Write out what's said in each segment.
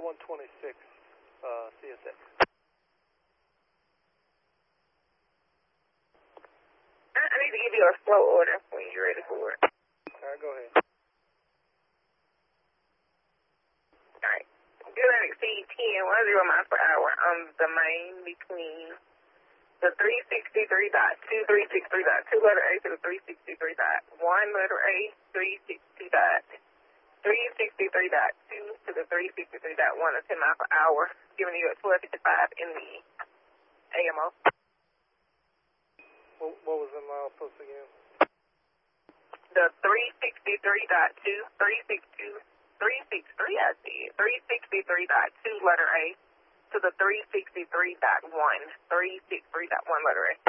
126, CSX. I need to give you a slow order when you're ready for it. Alright, go ahead. Alright. Do not exceed 10 miles per hour on the main between the 363.2, 363.2 letter A to the 363.1 letter A, 363.2 to the 363.1 at 10 miles per hour, giving you at 12:55 in the AMO. What was the milepost again? The 363.2, 363, I see it, 363.2 letter A to the 363.1, 363.1 letter A.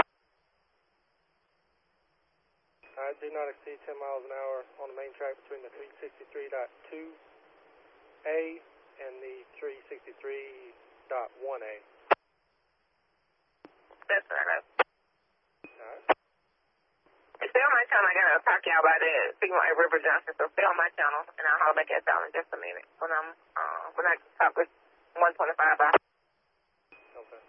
Alright, do not exceed 10 miles an hour on the main track between the 363.2A and the 363.1A. That's right. Alright. Stay on my channel. I gotta park y'all by the signal at River Johnson, so stay on my channel, and I'll holler back at y'all in just a minute when I talk with 125 by. Okay.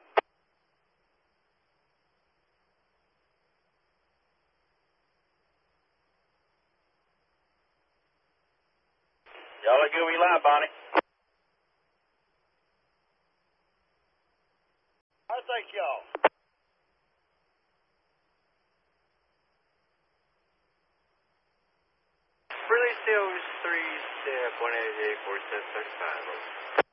Y'all are good when you live, Bonnie. I thank y'all. Release the 03 step 188 4735.